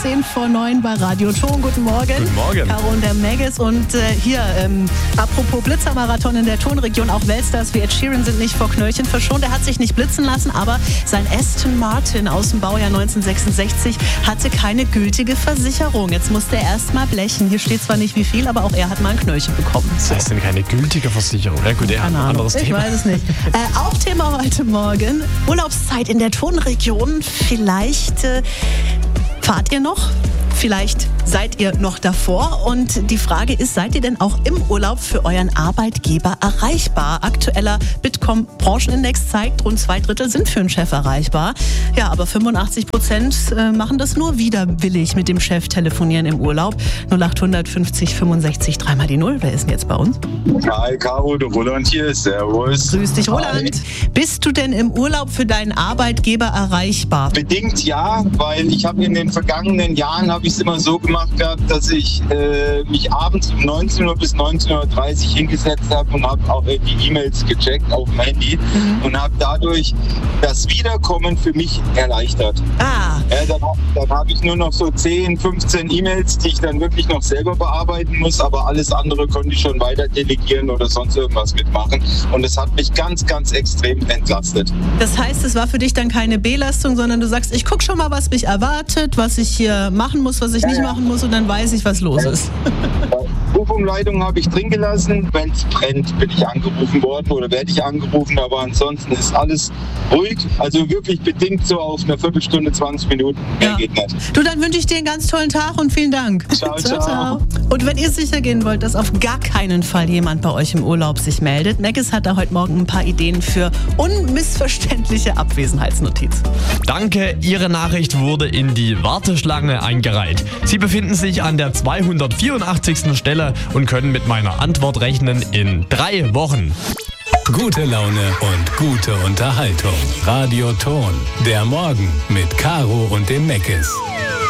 8:10 bei Radio Ton. Guten Morgen. Guten Morgen. Caro und der Maggis. Und apropos Blitzermarathon in der Tonregion, auch Weltstars wie Ed Sheeran sind nicht vor Knöllchen verschont. Er hat sich nicht blitzen lassen, aber sein Aston Martin aus dem Baujahr 1966 hatte keine gültige Versicherung. Jetzt musste er erst mal blechen. Hier steht zwar nicht wie viel, aber auch er hat mal ein Knöllchen bekommen. Was heißt denn keine gültige Versicherung? Ja gut, er hat ein anderes Thema. Ich weiß es nicht. Auch Thema heute Morgen, Urlaubszeit in der Tonregion. Vielleicht fahrt ihr noch? Vielleicht seid ihr noch davor und die Frage ist, seid ihr denn auch im Urlaub für euren Arbeitgeber erreichbar? Aktueller Bitkom-Branchenindex zeigt, rund 2/3 sind für einen Chef erreichbar. Ja, aber 85% machen das nur widerwillig mit dem Chef telefonieren im Urlaub. 0800 50 65 3 die 0. Wer ist denn jetzt bei uns? Hi Caro, der Roland hier. Servus. Grüß dich, Roland. Hi. Bist du denn im Urlaub für deinen Arbeitgeber erreichbar? Bedingt ja, weil ich habe in den vergangenen Jahren es immer so gemacht gehabt, dass ich mich abends um 19 Uhr bis 19:30 Uhr hingesetzt habe und habe auch die E-Mails gecheckt auf dem Handy und habe dadurch das Wiederkommen für mich erleichtert. Dann habe ich nur noch so 10, 15 E-Mails, die ich dann wirklich noch selber bearbeiten muss, aber alles andere konnte ich schon weiter delegieren oder sonst irgendwas mitmachen und es hat mich ganz, ganz extrem entlastet. Das heißt, es war für dich dann keine Belastung, sondern du sagst, ich gucke schon mal, was mich erwartet, was ich hier machen muss, was ich nicht machen muss und dann weiß ich, was los ist. Rufumleitung habe ich drin gelassen. Wenn es brennt, bin ich angerufen worden oder werde ich angerufen, aber ansonsten ist alles ruhig. Also wirklich bedingt so auf eine Viertelstunde, 20 Minuten. Mehr geht nicht. Du, dann wünsche ich dir einen ganz tollen Tag und vielen Dank. Ciao, ciao. Und wenn ihr sicher gehen wollt, dass auf gar keinen Fall jemand bei euch im Urlaub sich meldet, Maggis hat da heute Morgen ein paar Ideen für unmissverständliche Abwesenheitsnotiz. Danke, Ihre Nachricht wurde in die Warteschlange eingereiht. Sie befinden sich an der 284. Stelle und können mit meiner Antwort rechnen in 3 Wochen. Gute Laune und gute Unterhaltung. Radio Ton. Der Morgen mit Caro und dem Maggis.